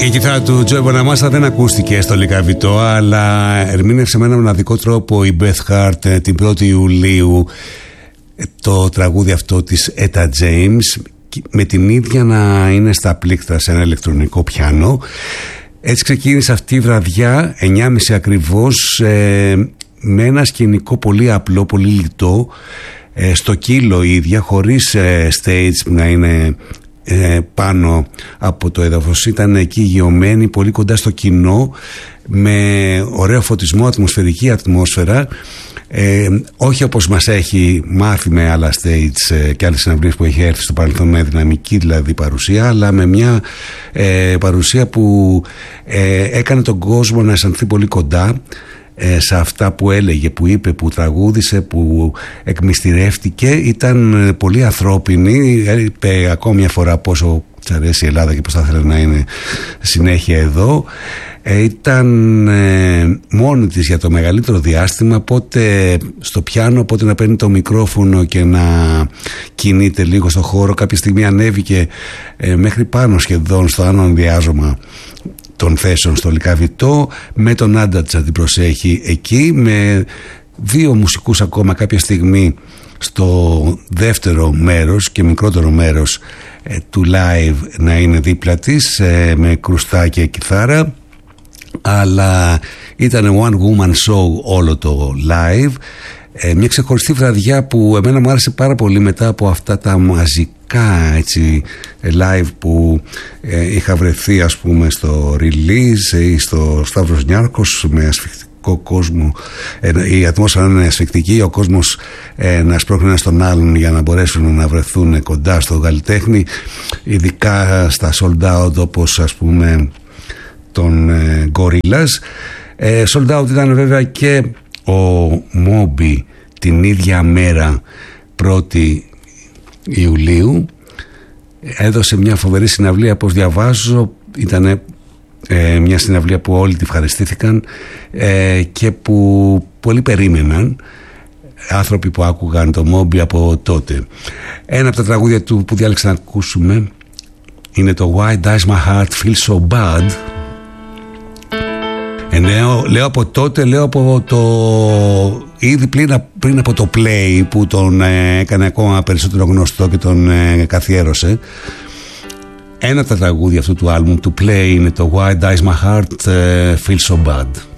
Η κιθάρα του Τζόι Μποναμάστα δεν ακούστηκε στο Λυκαβητό, αλλά ερμήνευσε με έναν μοναδικό τρόπο η Beth Hart την 1η Ιουλίου το τραγούδι αυτό της Etta James, με την ίδια να είναι στα πλήκτρα σε ένα ηλεκτρονικό πιάνο. Έτσι ξεκίνησε αυτή η βραδιά 9.30 ακριβώς, με ένα σκηνικό πολύ απλό, πολύ λιτό, στο κύλο η ίδια, χωρίς stage να είναι πάνω από το έδαφος. Ήταν εκεί γεωμένη, πολύ κοντά στο κοινό, με ωραίο φωτισμό, ατμοσφαιρική ατμόσφαιρα, όχι όπως μας έχει μάθει με άλλα stage και άλλες συναυλίες που έχει έρθει στο παρελθόν, με δυναμική δηλαδή παρουσία, αλλά με μια παρουσία που έκανε τον κόσμο να αισθανθεί πολύ κοντά σε αυτά που έλεγε, που είπε, που τραγούδισε, που εκμυστηρεύτηκε. Ήταν πολύ ανθρώπινη. Είπε ακόμη μια φορά πόσο της αρέσει η Ελλάδα και πώς θα ήθελε να είναι συνέχεια εδώ. Ήταν μόνη της για το μεγαλύτερο διάστημα, πότε στο πιάνο, πότε να παίρνει το μικρόφωνο και να κινείται λίγο στο χώρο. Κάποια στιγμή ανέβηκε μέχρι πάνω σχεδόν στο άνω ενδιάζωμα των θέσεων στο Λυκαβητό, με τον άντρα της να την προσέχει εκεί, με δύο μουσικούς ακόμα κάποια στιγμή στο δεύτερο μέρος και μικρότερο μέρος του live να είναι δίπλα της, με κρουστά και κιθάρα, αλλά ήταν one woman show όλο το live. Μια ξεχωριστή βραδιά που εμένα μου άρεσε πάρα πολύ, μετά από αυτά τα μαζικά έτσι live που είχα βρεθεί, ας πούμε, στο Release ή στο Σταύρος Νιάρχος, με ασφικτικό κόσμο, η ατμόσφαιρα είναι ασφικτική, ο κόσμος να σπρώχνει ένα στον άλλον για να μπορέσουν να βρεθούν κοντά στο καλλιτέχνη, ειδικά στα sold out όπως ας πούμε των Gorillaz. Sold out ήταν βέβαια και ο Moby την ίδια μέρα, 1η Ιουλίου. Έδωσε μια φοβερή συναυλία, όπως διαβάζω. Ήταν μια συναυλία που όλοι τη ευχαριστήθηκαν και που πολλοί περίμεναν, άνθρωποι που άκουγαν το Moby από τότε. Ένα από τα τραγούδια του που διάλεξα να ακούσουμε είναι το Why Does My Heart Feel So Bad. Λέω από τότε, λέω από το ήδη πριν από το Play, που τον έκανε ακόμα περισσότερο γνωστό και τον καθιέρωσε. Ένα από τα τραγούδια αυτού του άλμπουμ του Play είναι το Why Does My Heart Feel So Bad.